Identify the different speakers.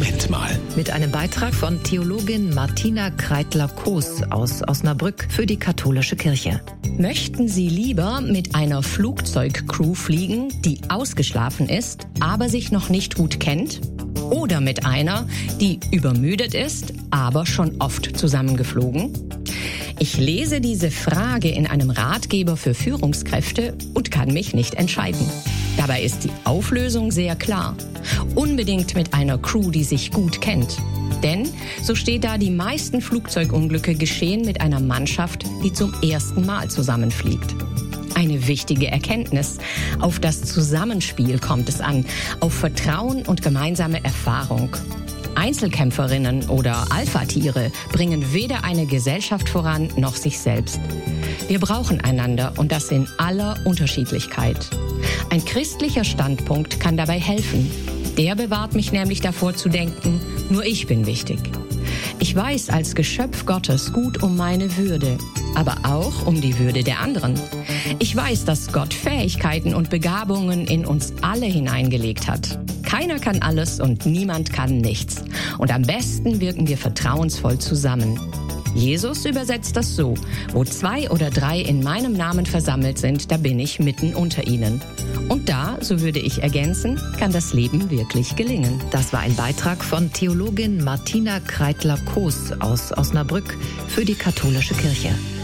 Speaker 1: Moment mal.
Speaker 2: Mit einem Beitrag von Theologin Martina Kreitler-Koos aus Osnabrück für die Katholische Kirche.
Speaker 3: Möchten Sie lieber mit einer Flugzeugcrew fliegen, die ausgeschlafen ist, aber sich noch nicht gut kennt? Oder mit einer, die übermüdet ist, aber schon oft zusammengeflogen? Ich lese diese Frage in einem Ratgeber für Führungskräfte und kann mich nicht entscheiden. Dabei ist die Auflösung sehr klar. Unbedingt mit einer Crew, die sich gut kennt. Denn, so steht da, die meisten Flugzeugunglücke geschehen mit einer Mannschaft, die zum ersten Mal zusammenfliegt. Eine wichtige Erkenntnis. Auf das Zusammenspiel kommt es an, auf Vertrauen und gemeinsame Erfahrung. Einzelkämpferinnen oder Alpha-Tiere bringen weder eine Gesellschaft voran noch sich selbst. Wir brauchen einander und das in aller Unterschiedlichkeit. Ein christlicher Standpunkt kann dabei helfen. Der bewahrt mich nämlich davor zu denken, nur ich bin wichtig. Ich weiß als Geschöpf Gottes gut um meine Würde, aber auch um die Würde der anderen. Ich weiß, dass Gott Fähigkeiten und Begabungen in uns alle hineingelegt hat. Keiner kann alles und niemand kann nichts. Und am besten wirken wir vertrauensvoll zusammen. Jesus übersetzt das so: Wo 2 oder 3 in meinem Namen versammelt sind, da bin ich mitten unter ihnen. Und da, so würde ich ergänzen, kann das Leben wirklich gelingen.
Speaker 2: Das war ein Beitrag von Theologin Martina Kreitler-Koos aus Osnabrück für die Katholische Kirche.